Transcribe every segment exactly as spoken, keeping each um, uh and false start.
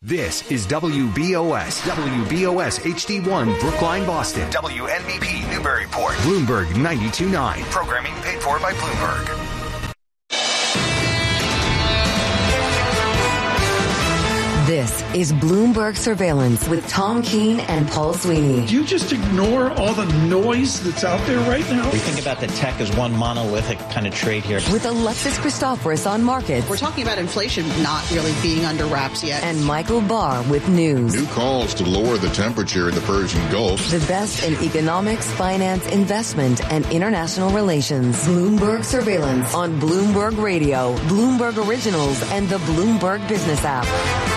This is W B O S, W B O S H D one, Brookline, Boston. W N B P, Newburyport. Bloomberg ninety-two point nine. Programming paid for by Bloomberg. This is Bloomberg Surveillance with Tom Keene and Paul Sweeney. Do you just ignore all the noise that's out there right now? We think about the tech as one monolithic kind of trade here. With Alexis Christoforous on markets. We're talking about inflation not really being under wraps yet. And Michael Barr with news. New calls to lower the temperature in the Persian Gulf. The best in economics, finance, investment, and international relations. Bloomberg Surveillance on Bloomberg Radio, Bloomberg Originals, and the Bloomberg Business app.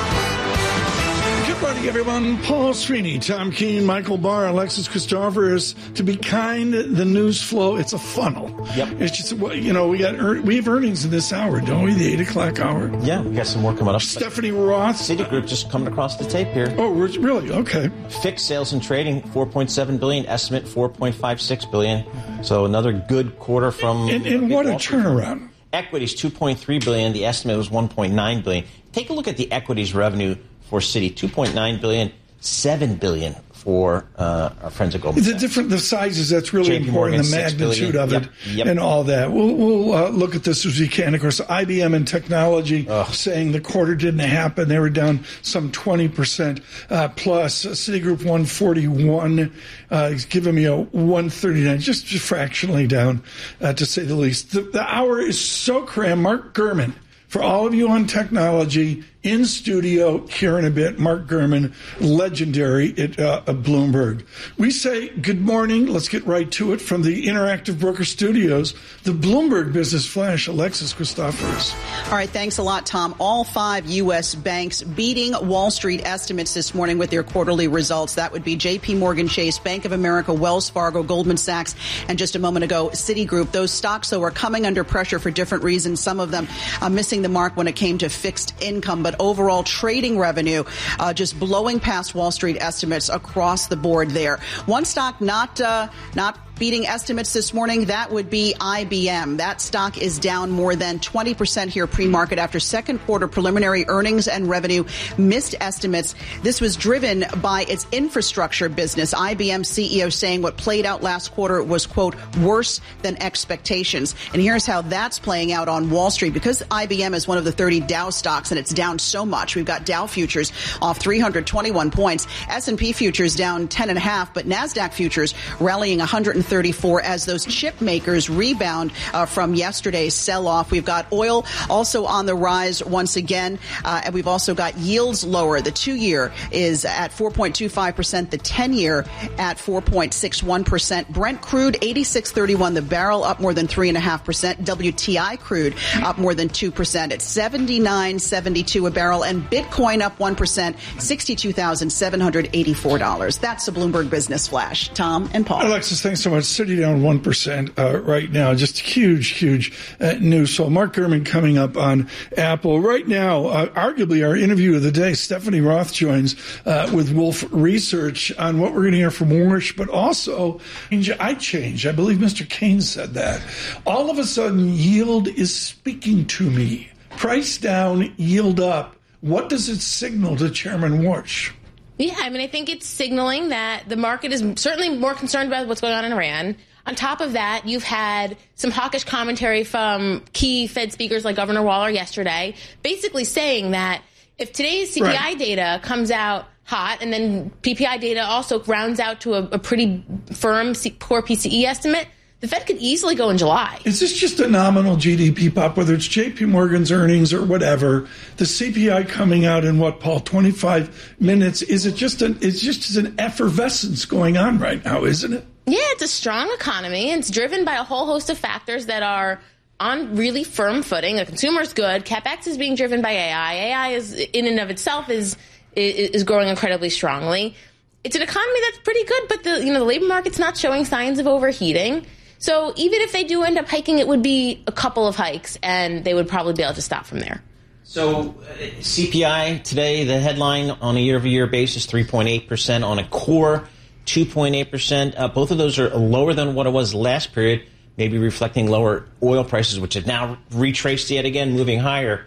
Good morning, everyone. Paul Sweeney, Tom Keene, Michael Barr, Alexis Christoforous. To be kind, the news flow, it's a funnel. Yep. It's just, you know, we got we have earnings in this hour, don't we? The eight o'clock hour. Yeah, we got some more coming up. Stephanie Roth. Citigroup just coming across the tape here. Oh, really? Okay. Fixed sales and trading, four point seven billion dollars. Estimate, four point five six billion dollars. So another good quarter from... And, and what a turnaround. Equities, two point three billion dollars. The estimate was one point nine billion dollars. Take a look at the equities revenue for Citi, two point nine billion dollars, seven billion dollars for uh, our friends at Goldman Sachs. The different the sizes, that's really J P important, Morgan, the magnitude of yep, it yep. and all that. We'll, we'll uh, look at this as we can. Of course, I B M and technology Ugh. saying the quarter didn't happen. They were down some twenty percent uh, plus. Citigroup one forty-one, uh, he's giving me a one thirty-nine, just, just fractionally down, uh, to say the least. The, the hour is so crammed. Mark Gurman, for all of you on technology, in studio here in a bit, Mark Gurman, legendary at uh, Bloomberg. We say good morning. Let's get right to it from the Interactive Broker Studios, the Bloomberg Business Flash, Alexis Christoforous. All right, thanks a lot, Tom. All five U S banks beating Wall Street estimates this morning with their quarterly results. That would be J P Morgan Chase, Bank of America, Wells Fargo, Goldman Sachs, and just a moment ago, Citigroup. Those stocks, though, are coming under pressure for different reasons. Some of them uh, missing the mark when it came to fixed income, but overall trading revenue uh, just blowing past Wall Street estimates across the board there. One stock not uh, not beating estimates this morning, that would be I B M. That stock is down more than twenty percent here pre-market after second quarter preliminary earnings and revenue missed estimates. This was driven by its infrastructure business. I B M C E O saying what played out last quarter was, quote, worse than expectations. And here's how that's playing out on Wall Street. Because I B M is one of the thirty Dow stocks and it's down so much, we've got Dow futures off three hundred twenty-one points, S and P futures down ten and a half, but NASDAQ futures rallying one hundred thirty-four as those chip makers rebound uh, from yesterday's sell-off. We've got oil also on the rise once again, uh, and we've also got yields lower. The two-year is at four point two five percent, the ten-year at four point six one percent. Brent crude, eighty-six thirty-one the barrel, up more than three point five percent. W T I crude up more than two percent at seventy-nine seventy-two a barrel, and Bitcoin up one percent, sixty-two thousand seven hundred eighty-four dollars. That's a Bloomberg Business Flash. Tom and Paul. Alexis, thanks so much. City down one percent uh, right now. Just huge, huge uh, news. So Mark Gurman coming up on Apple. Right now, uh, arguably our interview of the day, Stephanie Roth joins uh, with Wolf Research on what we're going to hear from Warsh, but also I changed. I believe Mister Keynes said that. All of a sudden, yield is speaking to me. Price down, yield up. What does it signal to Chairman Warsh? Yeah, I mean, I think it's signaling that the market is certainly more concerned about what's going on in Iran. On top of that, you've had some hawkish commentary from key Fed speakers like Governor Waller yesterday, basically saying that if today's C P I right. data comes out hot and then P P I data also rounds out to a, a pretty firm core P C E estimate, the Fed could easily go in July. Is this just a nominal G D P pop, whether it's J P Morgan's earnings or whatever? The C P I coming out in what, Paul, twenty-five minutes? Is it just an? It's just an effervescence going on right now, isn't it? Yeah, it's a strong economy. And it's driven by a whole host of factors that are on really firm footing. The consumer's good. CapEx is being driven by A I. A I is, in and of itself, is is, is growing incredibly strongly. It's an economy that's pretty good, but the you know the labor market's not showing signs of overheating. So even if they do end up hiking, it would be a couple of hikes, and they would probably be able to stop from there. So uh, C P I today, the headline on a year-over-year basis, three point eight percent. On a core, two point eight percent. Uh, both of those are lower than what it was last period, maybe reflecting lower oil prices, which have now retraced yet again, moving higher.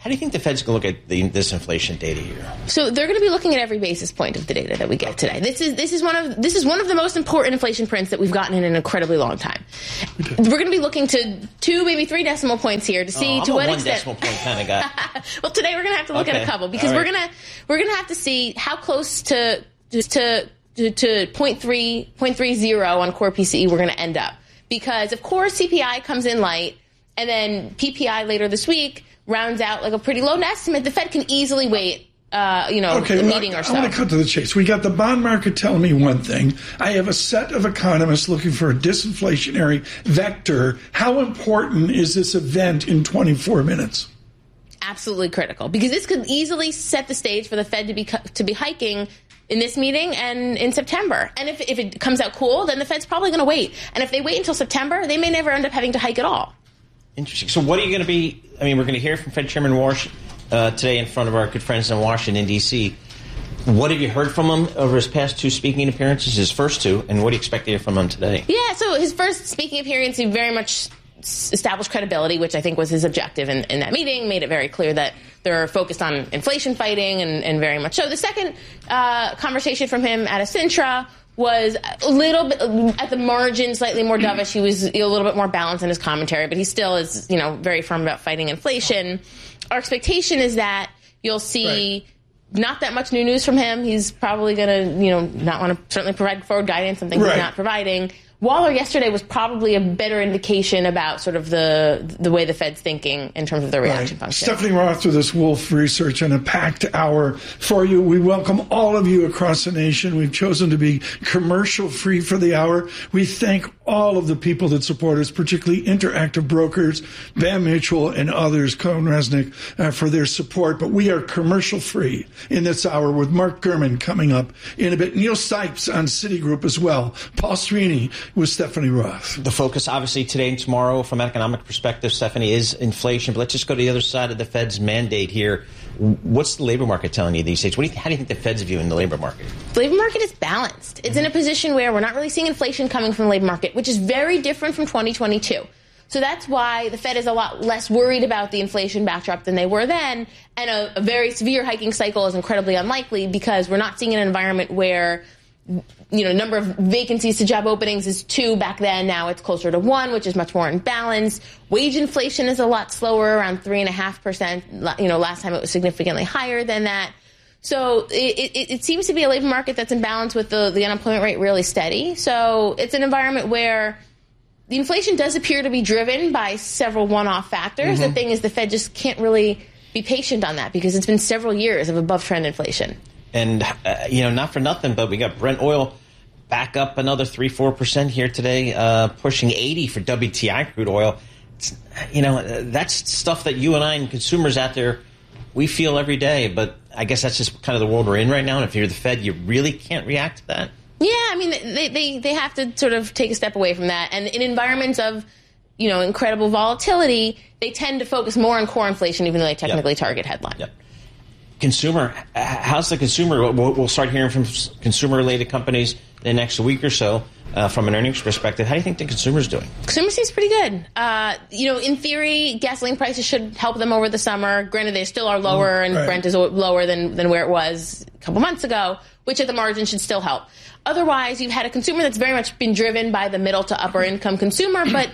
How do you think the Fed's going to look at the, this inflation data here? So they're going to be looking at every basis point of the data that we get today. This is this is one of this is one of the most important inflation prints that we've gotten in an incredibly long time. We're going to be looking to two, maybe three decimal points here to see oh, to I'm what a one extent. decimal point kind of guy. Well, today we're going to have to look okay. at a couple because right. we're gonna we're gonna have to see how close to to to, to point three point three zero on core P C E we're going to end up, because of course C P I comes in light, and then P P I later this week rounds out like a pretty low estimate. The Fed can easily wait, uh, you know, okay, a meeting I, or so. I want to cut to the chase. We got the bond market telling me one thing. I have a set of economists looking for a disinflationary vector. How important is this event in twenty-four minutes? Absolutely critical, because this could easily set the stage for the Fed to be to be hiking in this meeting and in September. And if, if it comes out cool, then the Fed's probably going to wait. And if they wait until September, they may never end up having to hike at all. Interesting. So what are you going to be, I mean, we're going to hear from Fed Chairman Warsh uh, today in front of our good friends in Washington, D C. What have you heard from him over his past two speaking appearances, his first two, and what do you expect to hear from him today? Yeah, so his first speaking appearance, he very much established credibility, which I think was his objective in, in that meeting, made it very clear that they're focused on inflation fighting, and, and very much so. The second uh, conversation from him at Acintra was a little bit at the margin, slightly more dovish. He was a little bit more balanced in his commentary, but he still is, you know, very firm about fighting inflation. Our expectation is that you'll see right. not that much new news from him. He's probably going to, you know, not want to certainly provide forward guidance, something right. he's not providing. Waller yesterday was probably a better indication about sort of the the way the Fed's thinking in terms of their reaction right. function. Stephanie Roth with this Wolf Research and a packed hour for you. We welcome all of you across the nation. We've chosen to be commercial free for the hour. We thank all of the people that support us, particularly Interactive Brokers, B A M Mutual, and others, Cohen Resnick, uh, for their support. But we are commercial free in this hour with Mark Gurman coming up in a bit. Neil Sipes on Citigroup as well. Paul Sweeney with Stephanie Roth. The focus, obviously, today and tomorrow, from an economic perspective, Stephanie, is inflation. But let's just go to the other side of the Fed's mandate here. What's the labor market telling you these days? What do you, how do you think the Fed's viewing the labor market? The labor market is balanced. It's mm-hmm. in a position where we're not really seeing inflation coming from the labor market, which is very different from twenty twenty-two. So that's why the Fed is a lot less worried about the inflation backdrop than they were then. And a, a very severe hiking cycle is incredibly unlikely, because we're not seeing an environment where, you know, number of vacancies to job openings is two back then. Now it's closer to one, which is much more in balance. Wage inflation is a lot slower, around three and a half percent. You know, last time it was significantly higher than that. So it, it, it seems to be a labor market that's in balance with the, the unemployment rate really steady. So it's an environment where the inflation does appear to be driven by several one-off factors. Mm-hmm. The thing is, the Fed just can't really be patient on that, because it's been several years of above-trend inflation. And, uh, you know, not for nothing, but we got Brent oil back up another three, four percent here today, uh, pushing eighty for W T I crude oil. It's, you know, that's stuff that you and I and consumers out there, we feel every day. But I guess that's just kind of the world we're in right now. And if you're the Fed, you really can't react to that. Yeah, I mean, they, they, they have to sort of take a step away from that. And in environments of, you know, incredible volatility, they tend to focus more on core inflation, even though they technically yep. target headline. Yep. Consumer, how's the consumer? We'll start hearing from consumer-related companies in the next week or so. Uh, from an earnings perspective, how do you think the consumer's doing? Consumer seems pretty good. Uh, you know, in theory, gasoline prices should help them over the summer. Granted, they still are lower, and right. Brent is lower than, than where it was a couple months ago, which at the margin should still help. Otherwise, you've had a consumer that's very much been driven by the middle to upper income consumer, but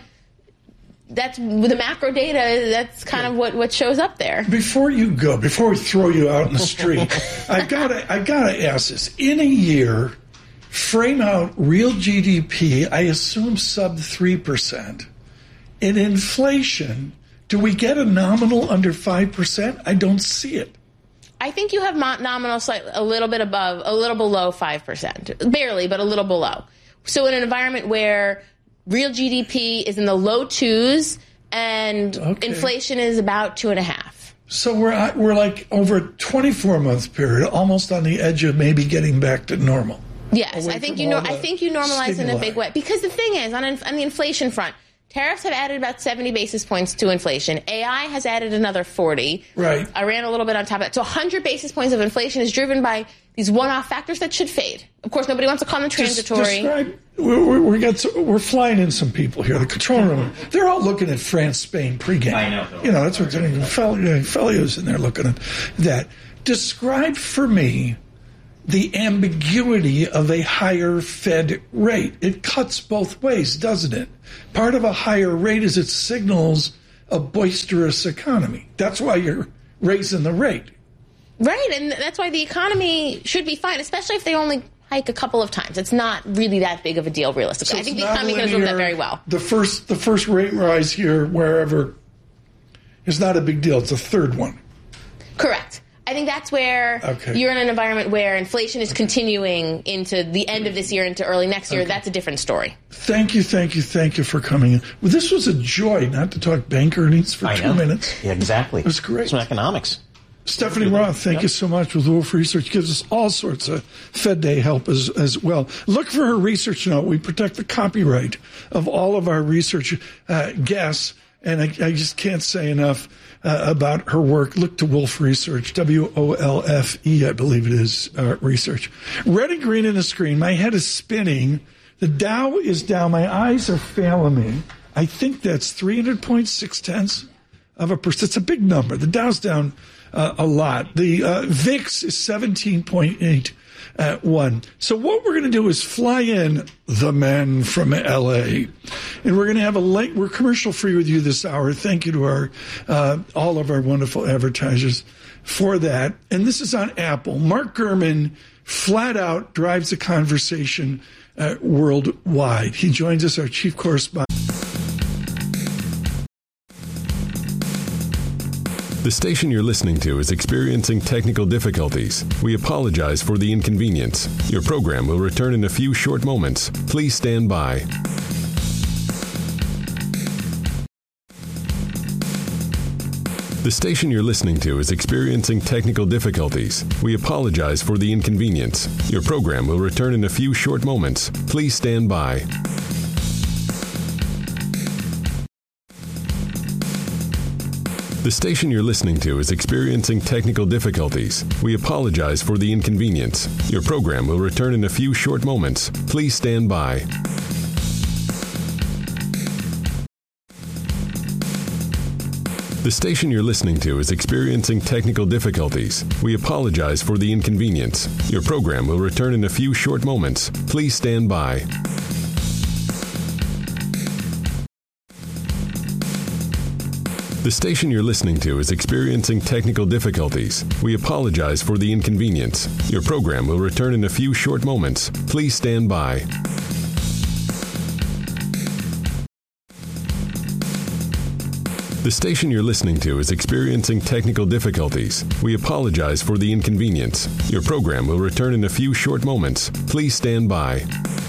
that's with the macro data, that's kind of what, what shows up there. Before you go, before we throw you out in the street, I gotta I gotta ask this. In a year, frame out real G D P, I assume sub three percent. In inflation, do we get a nominal under five percent? I don't see it. I think you have nominal slightly, a little bit above, a little below five percent. Barely, but a little below. So in an environment where real G D P is in the low twos and okay. inflation is about two and a half. So we're we're like over a twenty-four month period, almost on the edge of maybe getting back to normal. Yes, I think you know. I think you normalize stimuli. in a big way, because the thing is, on, an, on the inflation front, tariffs have added about seventy basis points to inflation. A I has added another forty. Right. I ran a little bit on top of that. So one hundred basis points of inflation is driven by these one-off factors that should fade. Of course, nobody wants to call them transitory. Just describe, we're, we're, got some, we're flying in some people here. The control room, they're all looking at France, Spain pregame. I know. You know, that's what they're doing. Felio's in there looking at that. Describe for me the ambiguity of a higher Fed rate. It cuts both ways, doesn't it? Part of a higher rate is it signals a boisterous economy. That's why you're raising the rate. Right, and that's why the economy should be fine, especially if they only hike a couple of times. It's not really that big of a deal, realistically. So I think the economy can absorb that very well. The first, the first rate rise here, wherever, is not a big deal. It's the third one. Correct. I think that's where okay. you're in an environment where inflation is okay. continuing into the end of this year, into early next year. Okay. That's a different story. Thank you, thank you, thank you for coming in. Well, this was a joy not to talk bank earnings for I two know. minutes. Yeah, exactly. It was great. Some economics. Stephanie Roth, thank yep. you so much with Wolf Research. Gives us all sorts of Fed Day help as, as well. Look for her research note. We protect the copyright of all of our research uh, guests, and I, I just can't say enough uh, about her work. Look to Wolf Research, W O L F E, I believe it is, uh, research. Red and green in the screen. My head is spinning. The Dow is down. My eyes are failing me. I think that's three hundred point six tenths of a percent. It's a big number. The Dow's down Uh, a lot. The uh, V I X is seventeen point eight at one. So what we're going to do is fly in the man from L A, and we're going to have a late. We're commercial free with you this hour. Thank you to our uh, all of our wonderful advertisers for that. And this is on Apple. Mark Gurman flat out drives the conversation uh, worldwide. He joins us, our chief correspondent. The station you're listening to is experiencing technical difficulties. We apologize for the inconvenience. Your program will return in a few short moments. Please stand by. The station you're listening to is experiencing technical difficulties. We apologize for the inconvenience. Your program will return in a few short moments. Please stand by. The station you're listening to is experiencing technical difficulties. We apologize for the inconvenience. Your program will return in a few short moments. Please stand by. The station you're listening to is experiencing technical difficulties. We apologize for the inconvenience. Your program will return in a few short moments. Please stand by. The station you're listening to is experiencing technical difficulties. We apologize for the inconvenience. Your program will return in a few short moments. Please stand by. The station you're listening to is experiencing technical difficulties. We apologize for the inconvenience. Your program will return in a few short moments. Please stand by.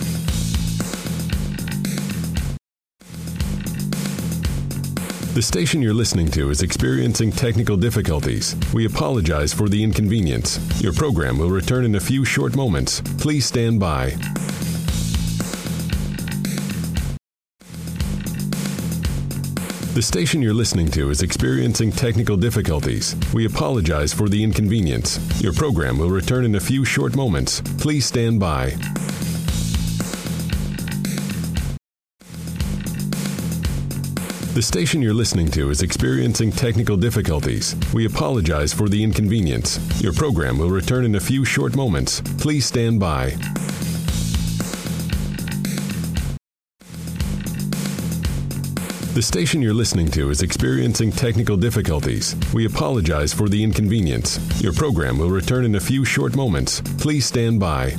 The station you're listening to is experiencing technical difficulties. We apologize for the inconvenience. Your program will return in a few short moments. Please stand by. The station you're listening to is experiencing technical difficulties. We apologize for the inconvenience. Your program will return in a few short moments. Please stand by. The station you're listening to is experiencing technical difficulties. We apologize for the inconvenience. Your program will return in a few short moments. Please stand by. The station you're listening to is experiencing technical difficulties. We apologize for the inconvenience. Your program will return in a few short moments. Please stand by.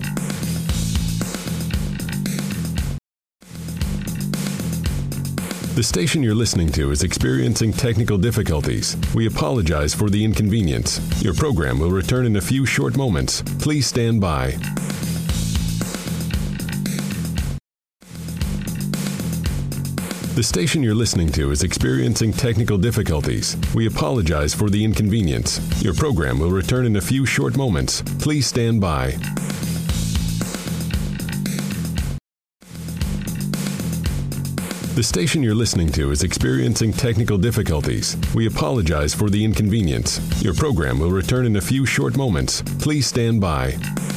The station you're listening to is experiencing technical difficulties. We apologize for the inconvenience. Your program will return in a few short moments. Please stand by. The station you're listening to is experiencing technical difficulties. We apologize for the inconvenience. Your program will return in a few short moments. Please stand by. The The station you're listening to is experiencing technical difficulties. We apologize for the inconvenience. Your program will return in a few short moments. Please stand by.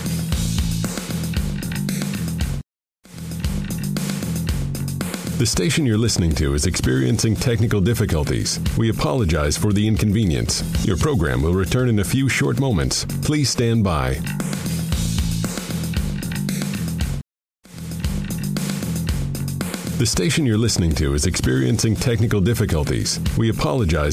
The station you're listening to is experiencing technical difficulties. We apologize for the inconvenience. Your program will return in a few short moments. Please stand by. The station you're listening to is experiencing technical difficulties. We apologize